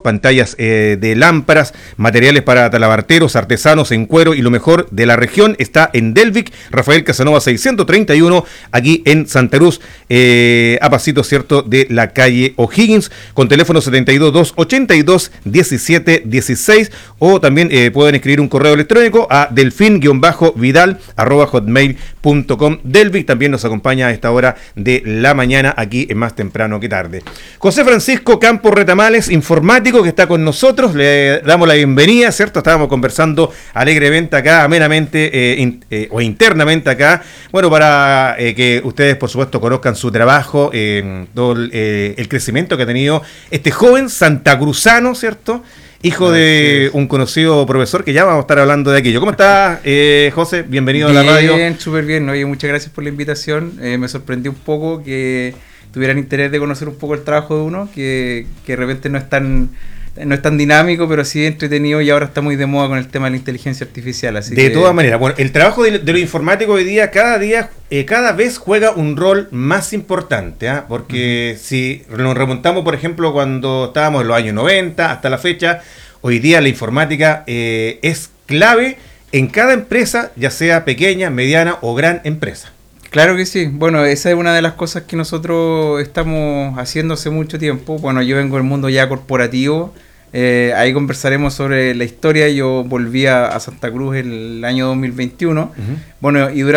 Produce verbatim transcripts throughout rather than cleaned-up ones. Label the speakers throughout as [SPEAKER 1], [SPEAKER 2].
[SPEAKER 1] pantallas eh, de lámparas, materiales para talabarteros, artesanos en cuero y lo mejor de la región está en Delvic, Rafael Casanova seiscientos treinta y uno, aquí en Santa Cruz, eh, a pasito, ¿cierto?, de la calle O'Higgins, con teléfono setenta y dos, doscientos ochenta y dos, diecisiete dieciséis, o también eh, pueden escribir un correo electrónico a delfin-vidal arroba hotmail punto com. Delvic también nos acompaña a esta hora de la mañana aquí en Más Temprano que Tarde. José Francisco Campos Retamales, informático, que está con nosotros, le damos la bienvenida, ¿cierto? Estábamos conversando alegremente acá, amenamente eh, in, eh, o internamente acá, bueno, para eh, que ustedes por supuesto conozcan su trabajo, eh, todo el, eh, el crecimiento que ha tenido este joven santacruzano, ¿cierto?, hijo de un conocido profesor, que ya vamos a estar hablando de aquello. ¿Cómo estás, eh, José? Bienvenido
[SPEAKER 2] bien,
[SPEAKER 1] a la radio.
[SPEAKER 2] Bien, súper bien. Oye, muchas gracias por la invitación. Eh, me sorprendió un poco que tuvieran interés de conocer un poco el trabajo de uno, que, que de repente no es tan no es tan dinámico, pero sí entretenido, y ahora está muy de moda con el tema de la inteligencia artificial. Así
[SPEAKER 1] de
[SPEAKER 2] que...
[SPEAKER 1] todas maneras, bueno, el trabajo de, de lo informático hoy día, cada día, eh, cada vez juega un rol más importante, ¿eh? Porque uh-huh. si nos remontamos, por ejemplo, cuando estábamos en los años noventa hasta la fecha, hoy día la informática eh, es clave en cada empresa, ya sea pequeña, mediana o gran empresa.
[SPEAKER 2] Claro que sí. Bueno, esa es una de las cosas que nosotros estamos haciendo hace mucho tiempo. Bueno, yo vengo del mundo ya corporativo. Eh, ahí conversaremos sobre la historia. Yo volví a, a Santa Cruz el año dos mil veintiuno. Uh-huh. Bueno, y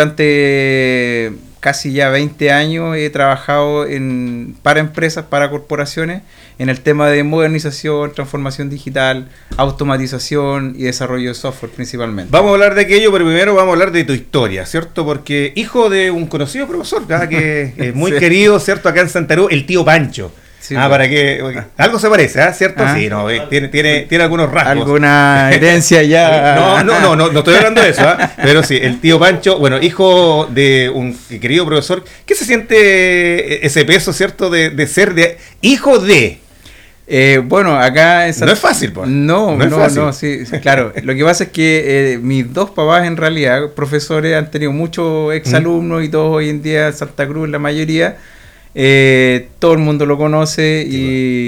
[SPEAKER 2] durante casi ya veinte años he trabajado en, para empresas, para corporaciones, en el tema de modernización, transformación digital, automatización y desarrollo de software principalmente.
[SPEAKER 1] Vamos a hablar de aquello, pero primero vamos a hablar de tu historia, ¿cierto? Porque hijo de un conocido profesor, ¿verdad? Que es muy sí. querido, ¿cierto? Acá en Santa Cruz, el tío Pancho. Sí, ah, para que algo se parece, ¿eh? ¿Cierto? Ah, sí, no, tiene, tiene, tiene algunos rasgos.
[SPEAKER 2] Alguna herencia ya.
[SPEAKER 1] no, no, no, no, no estoy hablando de eso, ¿eh? Pero sí, el tío Pancho, bueno, hijo de un querido profesor, ¿qué se siente ese peso, ¿cierto? De, de ser de hijo de.
[SPEAKER 2] Eh, bueno, acá en Santa...
[SPEAKER 1] No es fácil, pues.
[SPEAKER 2] No, no, no, fácil. no sí, sí, claro. Lo que pasa es que eh, mis dos papás, en realidad, profesores, han tenido muchos exalumnos, mm. y todos hoy en día, Santa Cruz, la mayoría. Eh, todo el mundo lo conoce, sí,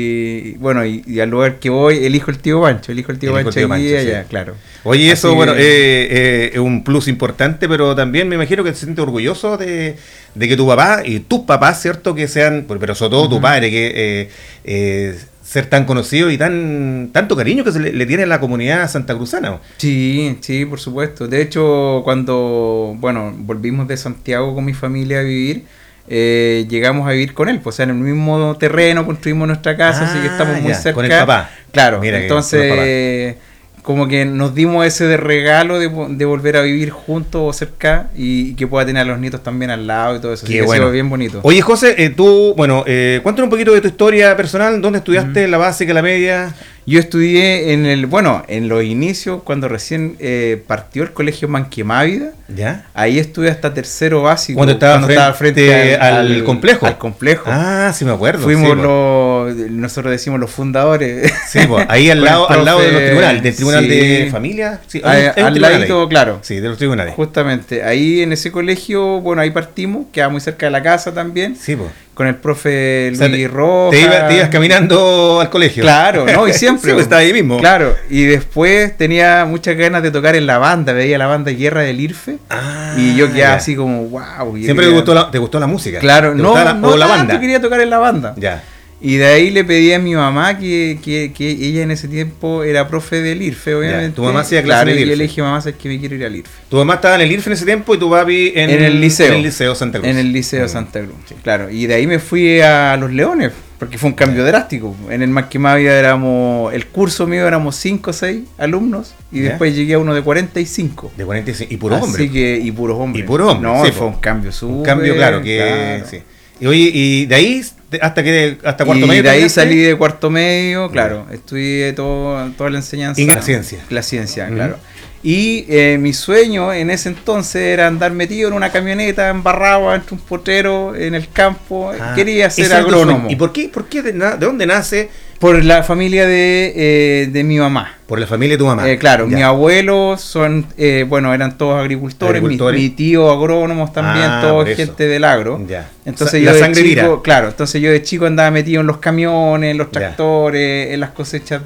[SPEAKER 2] y bueno, bueno y, y al lugar que voy elijo el tío Pancho, elijo el tío el Pancho, tío aquí y allá, sí. claro.
[SPEAKER 1] Oye, eso, así, bueno, es eh, eh, un plus importante, pero también me imagino que te sientes orgulloso de, de que tu papá y tus papás, ¿cierto? Que sean, pero sobre todo uh-huh. tu padre, que eh, eh, ser tan conocido y tan tanto cariño que se le, le tiene a la comunidad santacruzana.
[SPEAKER 2] Sí, sí, por supuesto. De hecho, cuando, bueno, volvimos de Santiago con mi familia a vivir, Eh, llegamos a vivir con él, pues, o sea, en el mismo terreno construimos nuestra casa, ah, así que estamos muy ya, cerca.
[SPEAKER 1] Con el papá.
[SPEAKER 2] Claro, mira, entonces como que nos dimos ese de regalo de, de volver a vivir juntos o cerca, y, y que pueda tener a los nietos también al lado y todo eso. Qué así bueno. Que bien bonito.
[SPEAKER 1] Oye, José, eh, tú, bueno, eh, cuéntanos un poquito de tu historia personal. ¿Dónde estudiaste uh-huh. la básica, la media?
[SPEAKER 2] Yo estudié en el, bueno, en los inicios, cuando recién eh, partió el colegio Manquemávida.
[SPEAKER 1] ¿Ya?
[SPEAKER 2] Ahí estuve hasta tercero básico.
[SPEAKER 1] Cuando estaba, cuando frente, estaba frente al, al, al complejo.
[SPEAKER 2] Al complejo.
[SPEAKER 1] Ah, sí me acuerdo.
[SPEAKER 2] Fuimos
[SPEAKER 1] sí,
[SPEAKER 2] los, nosotros decimos los fundadores.
[SPEAKER 1] Sí, pues, ahí al lado, al lado de los tribunales, del tribunal sí. de familia. Sí,
[SPEAKER 2] hay, hay al ladito, claro.
[SPEAKER 1] Sí, de los tribunales.
[SPEAKER 2] Justamente, ahí en ese colegio, bueno, ahí partimos, quedaba muy cerca de la casa también.
[SPEAKER 1] Sí, pues.
[SPEAKER 2] Con el profe Luis, o sea, te,
[SPEAKER 1] Rojas. Te, iba, te ibas caminando al colegio.
[SPEAKER 2] Claro, ¿no? Y siempre.
[SPEAKER 1] Sí, pues, estaba ahí mismo.
[SPEAKER 2] Claro, y después tenía muchas ganas de tocar en la banda, veía la banda Guerra del Irfe.
[SPEAKER 1] Ah,
[SPEAKER 2] y yo quedaba ya. así como, wow.
[SPEAKER 1] Siempre quería... te, gustó la, te gustó la música.
[SPEAKER 2] Claro, no,
[SPEAKER 1] la,
[SPEAKER 2] no,
[SPEAKER 1] o la
[SPEAKER 2] nada,
[SPEAKER 1] banda.
[SPEAKER 2] Yo quería tocar en la banda.
[SPEAKER 1] Ya.
[SPEAKER 2] Y de ahí le pedí a mi mamá que, que, que ella en ese tiempo era profe del IRFE, obviamente.
[SPEAKER 1] Ya, tu mamá hacía clase
[SPEAKER 2] claro,
[SPEAKER 1] en el IRFE.
[SPEAKER 2] Y yo le dije, mamá, sabes que me quiero ir al IRFE.
[SPEAKER 1] Tu mamá estaba en el IRFE en ese tiempo y tu papi en,
[SPEAKER 2] en el liceo.
[SPEAKER 1] En el liceo Santa Cruz.
[SPEAKER 2] En el liceo mm. Santa Cruz, sí. Claro. Y de ahí me fui a Los Leones, porque fue un cambio yeah. drástico. En el Manquemávida éramos, el curso mío éramos cinco o seis alumnos, y yeah. después llegué a uno de cuarenta y cinco.
[SPEAKER 1] De cuarenta y cinco, y puros hombres.
[SPEAKER 2] Así que, y puros hombres.
[SPEAKER 1] Y puros hombres.
[SPEAKER 2] No,
[SPEAKER 1] sí,
[SPEAKER 2] fue un cambio súper.
[SPEAKER 1] Un cambio, claro, que claro. sí. Y oye, y de ahí hasta que hasta cuarto
[SPEAKER 2] y
[SPEAKER 1] medio.
[SPEAKER 2] Y de ahí salí de cuarto medio, claro, yeah. estudié todo, toda la enseñanza.
[SPEAKER 1] Y la ciencia.
[SPEAKER 2] La ciencia, uh-huh. claro. Y eh, mi sueño en ese entonces era andar metido en una camioneta, embarrado entre un potrero en el campo. Ah, Quería ser agrónomo.
[SPEAKER 1] ¿Y por qué? ¿Por qué de, de dónde nace?
[SPEAKER 2] Por la familia de, eh, de mi mamá.
[SPEAKER 1] Por la familia de tu mamá.
[SPEAKER 2] Eh, claro, ya. Mis abuelos son, eh, bueno, eran todos agricultores, agricultores. Mi, mi tío agrónomos también, ah, todos gente del agro.
[SPEAKER 1] Ya.
[SPEAKER 2] Entonces
[SPEAKER 1] o sea,
[SPEAKER 2] yo
[SPEAKER 1] la
[SPEAKER 2] de
[SPEAKER 1] sangre
[SPEAKER 2] chico,
[SPEAKER 1] dirá.
[SPEAKER 2] Claro, entonces yo de chico andaba metido en los camiones, en los tractores, ya. En las cosechas